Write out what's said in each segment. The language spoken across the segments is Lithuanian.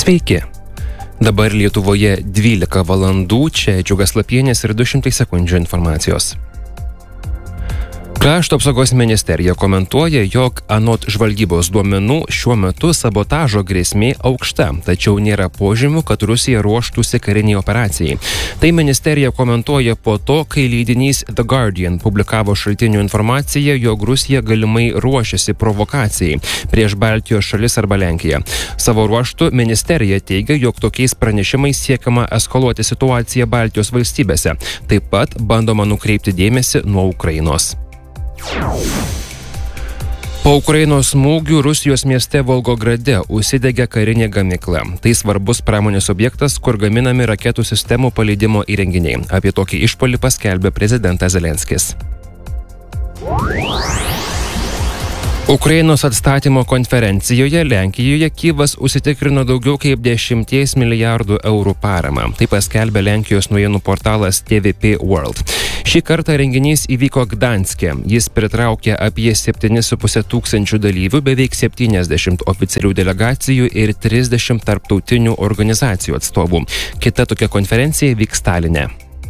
Sveiki. Dabar Lietuvoje 12 valandų, čia Džiugas Lapienis ir 200 sekundžių informacijos. Krašto apsaugos ministerija komentuoja, jog anot žvalgybos duomenų šiuo metu sabotažo grėsmė aukšta, tačiau nėra požymių, kad Rusija ruoštųsi kariniai operacijai. Tai ministerija komentuoja po to, kai leidinys The Guardian publikavo šaltinių informaciją, jog Rusija galimai ruošiasi provokacijai prieš Baltijos šalis arba Lenkiją. Savo ruožtu ministerija teigia, jog tokiais pranešimais siekiama eskaluoti situaciją Baltijos valstybėse. Taip pat bandoma nukreipti dėmesį nuo Ukrainos. Po Ukrainos smūgių Rusijos mieste Volgograde užsidegė karinė gamykla. Tai svarbus pramonės objektas, kur gaminami raketų sistemų paleidimo įrenginiai. Apie tokį išpuolį paskelbė prezidentas Zelenskis. Ukrainos atstatymo konferencijoje Lenkijoje Kyjivas užsitikrino daugiau kaip 10 milijardų eurų paramą. Tai paskelbė Lenkijos naujienų portalas TVP World. Šį kartą renginys įvyko Gdanske. Jis pritraukė apie 7,5 tūkstančių dalyvių, beveik 70 oficialių delegacijų ir 30 tarptautinių organizacijų atstovų. Kita tokia konferencija vyks Taline.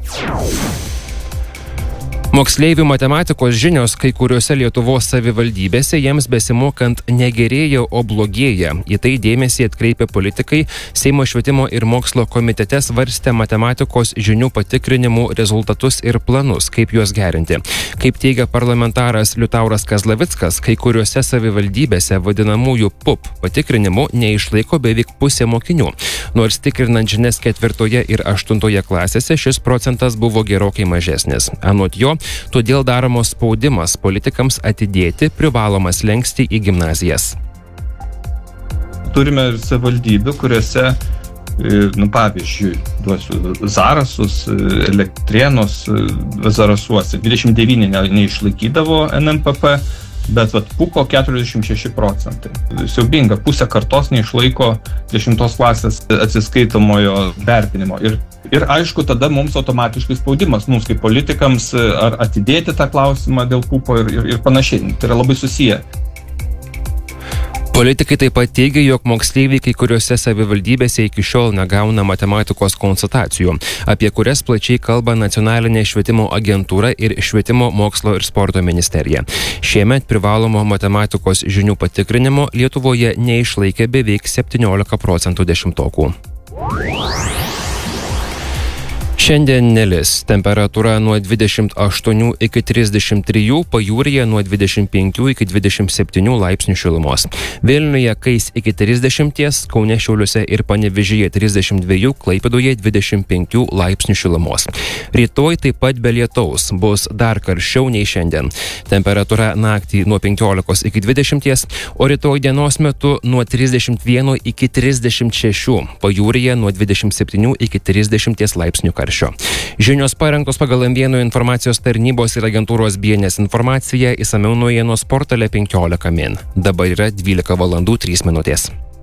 Moksleivių matematikos žinios kai kuriuose Lietuvos savivaldybėse jiems besimokant negerėja, o blogėja. Į tai dėmesį atkreipė politikai. Seimo švietimo ir mokslo komitete svarstė matematikos žinių patikrinimų rezultatus ir planus, kaip juos gerinti. Kaip teigia parlamentaras Liutauras Kazlavickas, kai kuriuose savivaldybėse vadinamųjų PUP patikrinimų neišlaiko beveik pusė mokinių. Nors tikrinant žinias 4 ir 8 klasėse šis procentas buvo gerokai mažesnis. Anot jo, todėl daromos spaudimas politikams atidėti privalomą slenkstį į gimnazijas. Turime savivaldybių, kuriuose, pavyzdžiui, duosiu Zarasus, Elektrėnus, Zarasuose 29 neišlaikydavo NMPP, bet PUPO 46%. Siaubinga, pusė kartos neišlaiko 10 klasės atsiskaitomojo vertinimo. Ir aišku, tada mums automatiškai spaudimas, mums kaip politikams, ar atidėti tą klausimą dėl PUPO ir panašiai. Tai yra labai susiję. Politikai taip pat teigia, jog moksleiviai kai kuriuose savivaldybėse iki šiol negauna matematikos konsultacijų, apie kurias plačiai kalba Nacionalinė švietimo agentūra ir Švietimo, mokslo ir sporto ministerija. Šiemet privalomo matematikos žinių patikrinimo Lietuvoje neišlaikė beveik 17% dešimtokų. Šiandien nelis. Temperatūra nuo 28 iki 33, pajūryje nuo 25 iki 27 laipsnių šilumos. Vilniuje kais iki 30, Kaune, Šiauliuose ir Panevėžyje 32, Klaipėdoje 25 laipsnių šilumos. Rytoj taip pat be lietaus, bus dar karščiau nei šiandien. Temperatūra naktį nuo 15 iki 20, o rytoj dienos metu nuo 31 iki 36, pajūryje nuo 27 iki 30 laipsnių karščio. Žinios parengtos pagal M1 informacijos tarnybos ir agentūros BNS informaciją, išsamiau naujienos portale 15 min. Dabar yra 12 valandų 3 minutės.